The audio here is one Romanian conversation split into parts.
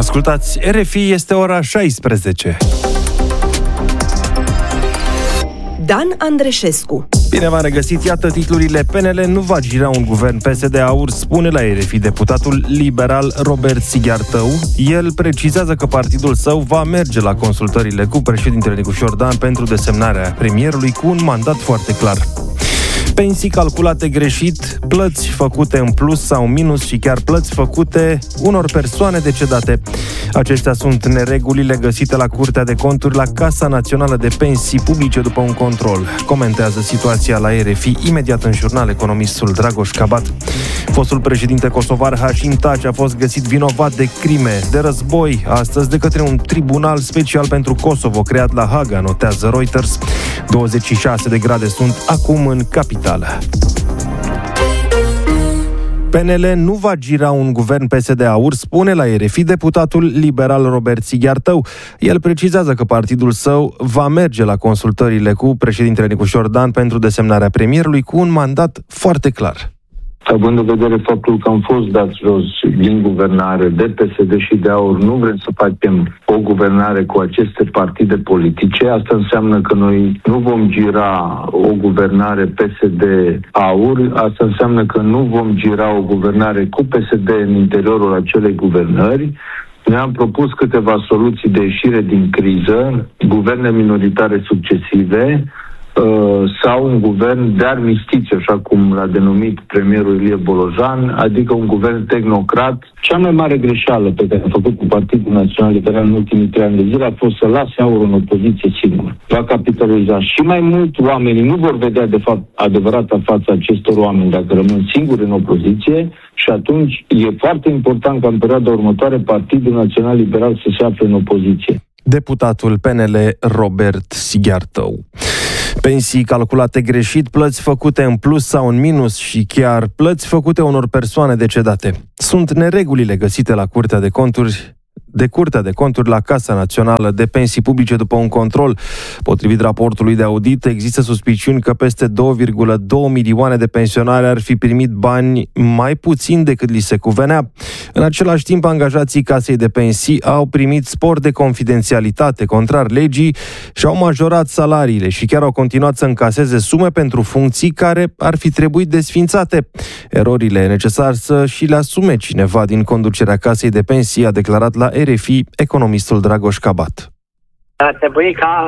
Ascultați, RFI, este ora 16. Dan Andreșescu. Bine v-am regăsit, iată titlurile. PNL nu va gira un guvern PSD-AUR, spune la RFI deputatul liberal Robert Sighiartău. El precizează că partidul său va merge la consultările cu președintele Nicu Șordan pentru desemnarea premierului cu un mandat foarte clar. Pensii calculate greșit, plăți făcute în plus sau în minus și chiar plăți făcute unor persoane decedate. Acestea sunt neregulile găsite la Curtea de Conturi la Casa Națională de Pensii Publice după un control. Comentează situația la RFI imediat în jurnal economistul Dragoș Cabat. Fostul președinte kosovar Hashim Thaci a fost găsit vinovat de crime de război astăzi de către un tribunal special pentru Kosovo creat la Haga, notează Reuters. 26 de grade sunt acum în capitală. PNL nu va gira un guvern PSD-AUR, spune la RFI deputatul liberal Robert Sighiartău. El precizează că partidul său va merge la consultările cu președintele Nicu Șordan pentru desemnarea premierului cu un mandat foarte clar. Având în vedere faptul că am fost dați jos din guvernare de PSD și de AUR, nu vrem să facem o guvernare cu aceste partide politice. Asta înseamnă că noi nu vom gira o guvernare PSD-AUR, asta înseamnă că nu vom gira o guvernare cu PSD în interiorul acelei guvernări. Noi am propus câteva soluții de ieșire din criză, guverne minoritare succesive, sau un guvern de armistiție, așa cum l-a denumit premierul Ilie Bolojan, adică un guvern tehnocrat. Cea mai mare greșeală pe care a făcut cu Partidul Național Liberal în ultimii 3 ani de zile a fost să lase AUR în opoziție singur. Va capitaliza și mai mult, oamenii nu vor vedea de fapt adevărata fața acestor oameni dacă rămân singuri în opoziție și atunci e foarte important ca în perioada următoare Partidul Național Liberal să se afle în opoziție. Deputatul PNL Robert Sighiartău. Pensii calculate greșit, plăți făcute în plus sau în minus și chiar plăți făcute unor persoane decedate. Sunt neregulile găsite la Curtea de Conturi la Casa Națională de Pensii Publice după un control. Potrivit raportului de audit, există suspiciuni că peste 2,2 milioane de pensionari ar fi primit bani mai puțin decât li se cuvenea. În același timp, angajații Casei de Pensii au primit spor de confidențialitate contrar legii și au majorat salariile și chiar au continuat să încaseze sume pentru funcții care ar fi trebuit desființate. Erorile e necesar să și le asume cineva din conducerea Casei de Pensii, a declarat la RFI economistul Dragoș Cabat. Ar trebui ca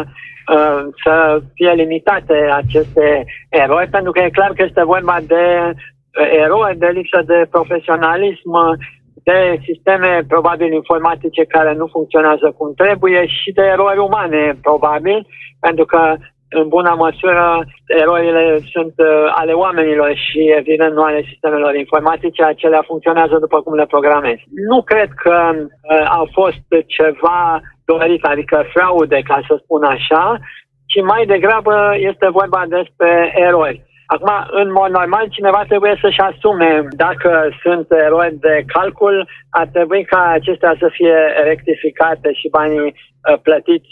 să fie limitate aceste erori, pentru că e clar că este vorba de erori, de lipsă de profesionalism, de sisteme probabil informatice care nu funcționează cum trebuie și de erori umane, probabil, pentru că în bună măsură erorile sunt ale oamenilor și evident nu ale sistemelor informatice, acelea funcționează după cum le programezi. Nu cred că au fost ceva dorit, adică fraude, ca să spun așa, ci mai degrabă este vorba despre erori. Acum, în mod normal, cineva trebuie să-și asume dacă sunt erori de calcul, ar trebui ca acestea să fie rectificate și banii plătiți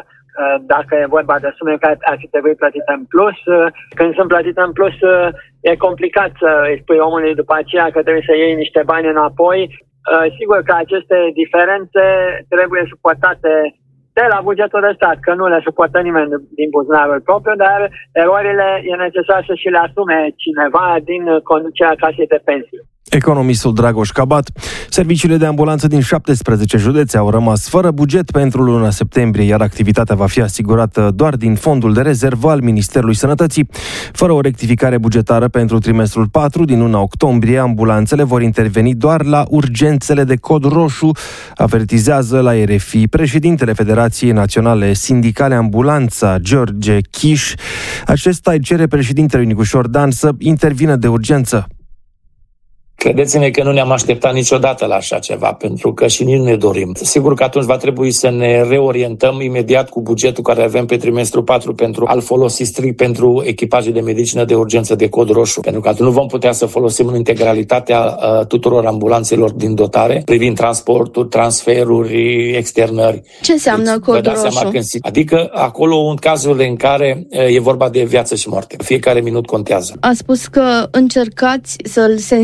dacă e vorba de sume care ar fi trebuit plătite în plus. Când sunt plătite în plus, e complicat să îi spui omului după aceea că trebuie să iei niște bani înapoi. Sigur că aceste diferențe trebuie suportate de la bugetul de stat, că nu le suportă nimeni din buzunarul propriu, dar erorile e necesar să și le asume cineva din conducerea Casei de Pensii. Economistul Dragoș Cabat. Serviciile de ambulanță din 17 județe au rămas fără buget pentru luna septembrie, iar activitatea va fi asigurată doar din fondul de rezervă al Ministerului Sănătății. Fără o rectificare bugetară pentru trimestrul 4 din luna octombrie, ambulanțele vor interveni doar la urgențele de cod roșu, avertizează la RFI președintele Federației Naționale Sindicale Ambulanța, George Chiș. Acesta îi cere președintelui Nicu Șordan să intervină de urgență. Credeți-ne că nu ne-am așteptat niciodată la așa ceva, pentru că și nici nu ne dorim. Sigur că atunci va trebui să ne reorientăm imediat cu bugetul care avem pe trimestrul 4 pentru a-l folosi strict pentru echipaje de medicină de urgență de cod roșu, pentru că atunci nu vom putea să folosim în integralitatea tuturor ambulanțelor din dotare, privind transporturi, transferuri, externări. Ce înseamnă cod roșu? Adică acolo în cazurile în care e vorba de viață și moarte. Fiecare minut contează. A spus că încercați să-l sensibilizați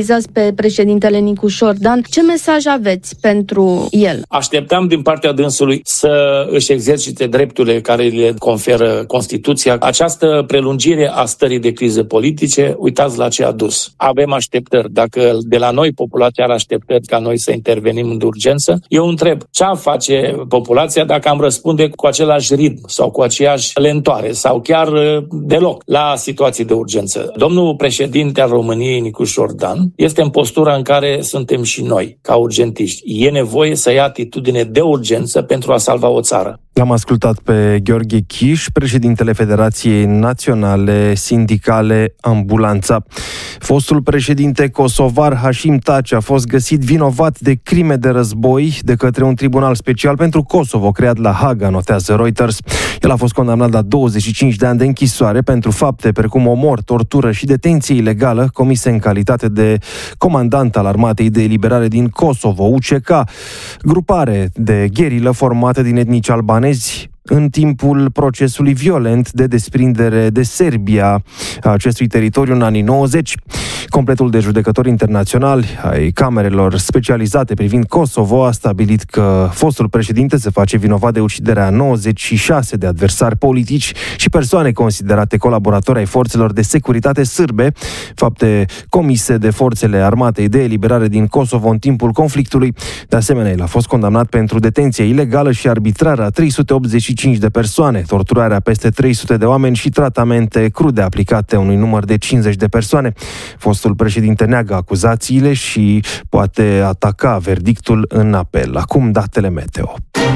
analizați pe președintele Nicu Șordan. Ce mesaj aveți pentru el? Așteptam din partea dânsului să își exercite drepturile care le conferă Constituția. Această prelungire a stării de crize politice, uitați la ce a dus. Avem așteptări. Dacă de la noi populația are așteptări ca noi să intervenim de urgență, eu întreb ce ar face populația dacă am răspunde cu același ritm sau cu aceeași lentoare sau chiar deloc la situații de urgență. Domnul președinte al României, Nicu Șordan, este în postura în care suntem și noi, ca urgentiști. E nevoie să ia atitudine de urgență pentru a salva o țară. L-am ascultat pe Gheorghe Chiș, președintele Federației Naționale Sindicale Ambulanța. Fostul președinte kosovar Hashim Thaci a fost găsit vinovat de crime de război de către un tribunal special pentru Kosovo creat la Haga, notează Reuters. El a fost condamnat la 25 de ani de închisoare pentru fapte precum omor, tortură și detenție ilegală comise în calitate de comandant al Armatei de Eliberare din Kosovo, UCK, grupare de gherilă formată din etnici albanezi în timpul procesului violent de desprindere de Serbia a acestui teritoriu în anii 90. Completul de judecători internaționali ai camerelor specializate privind Kosovo a stabilit că fostul președinte se face vinovat de uciderea 96 de adversari politici și persoane considerate colaboratori ai forțelor de securitate sârbe, fapte comise de forțele Armatei de Eliberare din Kosovo în timpul conflictului. De asemenea, el a fost condamnat pentru detenție ilegală și arbitrară a 385 de persoane, torturarea peste 300 de oameni și tratamente crude aplicate unui număr de 50 de persoane. Fostul președinte neagă acuzațiile și poate ataca verdictul în apel. Acum datele meteo.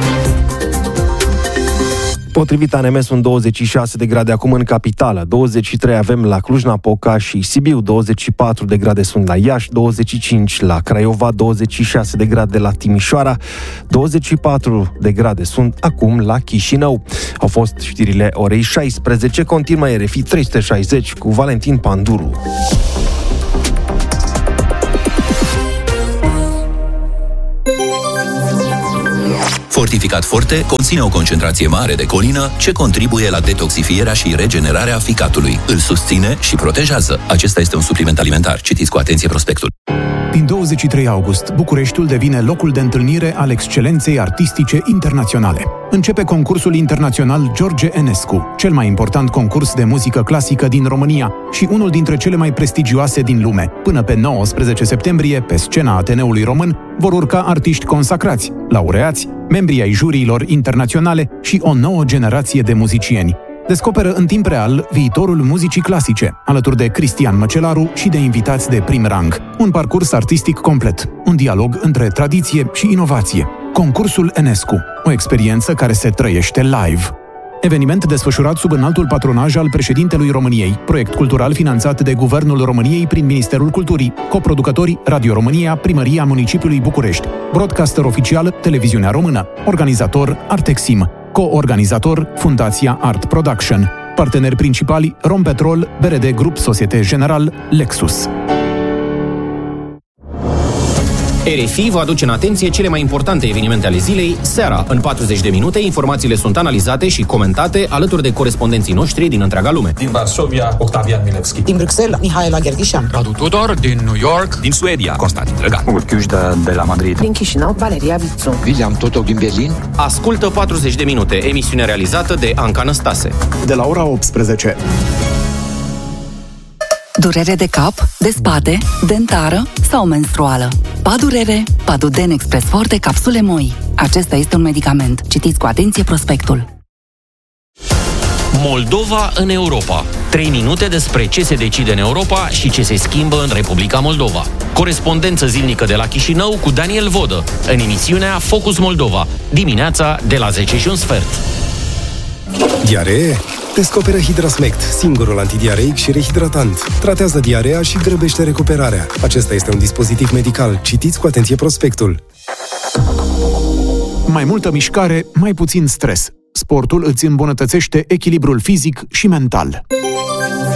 Potrivit ANM sunt 26 de grade acum în capitală, 23 avem la Cluj-Napoca și Sibiu, 24 de grade sunt la Iași, 25 la Craiova, 26 de grade la Timișoara, 24 de grade sunt acum la Chișinău. Au fost știrile orei 16, continuă RFI 360 cu Valentin Panduru. Fortificat Forte conține o concentrație mare de colină ce contribuie la detoxifierea și regenerarea ficatului. Îl susține și protejează. Acesta este un supliment alimentar. Citiți cu atenție prospectul. Din 23 august, Bucureștiul devine locul de întâlnire al excelenței artistice internaționale. Începe concursul internațional George Enescu, cel mai important concurs de muzică clasică din România și unul dintre cele mai prestigioase din lume. Până pe 19 septembrie, pe scena Ateneului Român, vor urca artiști consacrați, laureați, membrii ai juriilor internaționale și o nouă generație de muzicieni. Descoperă în timp real viitorul muzicii clasice, alături de Cristian Măcelaru și de invitați de prim rang. Un parcurs artistic complet, un dialog între tradiție și inovație. Concursul Enescu, o experiență care se trăiește live. Eveniment desfășurat sub înaltul patronaj al președintelui României, proiect cultural finanțat de Guvernul României prin Ministerul Culturii, coproducători Radio România, Primăria Municipiului București, broadcaster oficial Televiziunea Română, organizator Artexim, co-organizator Fundația Art Production, parteneri principali Rompetrol, BRD Grup Societe General, Lexus. RFI vă aduce în atenție cele mai importante evenimente ale zilei, seara. În 40 de minute, informațiile sunt analizate și comentate alături de corespondenții noștri din întreaga lume. Din Varsovia, Octavian Milevski. Din Bruxelles, Mihaela Gherghișan. Radu Tudor, din New York. Din Suedia, Constantin Drăgan. Urchiuș de la Madrid. Din Chișinău, Valeria Vițu. William Totoc din Berlin. Ascultă 40 de minute, emisiune realizată de Anca Năstase. De la ora 18. Durere de cap, de spate, dentară sau menstruală. Padurere, Paduden Express Forte capsule moi. Acesta este un medicament. Citiți cu atenție prospectul. Moldova în Europa. 3 minute despre ce se decide în Europa și ce se schimbă în Republica Moldova. Corespondență zilnică de la Chișinău cu Daniel Vodă, în emisiunea Focus Moldova, dimineața de la 10:15. Diaree? Descoperă Hidrasmect, singurul antidiareic și rehidratant. Tratează diarea și grăbește recuperarea. Acesta este un dispozitiv medical. Citiți cu atenție prospectul. Mai multă mișcare, mai puțin stres. Sportul îți îmbunătățește echilibrul fizic și mental.